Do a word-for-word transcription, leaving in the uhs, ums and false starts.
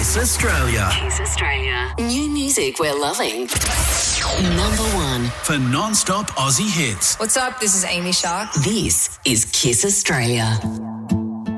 Kiss Australia. Kiss Australia. New music we're loving. Number one. For non-stop Aussie hits. What's up? This is Amy Shark. This is Kiss Australia.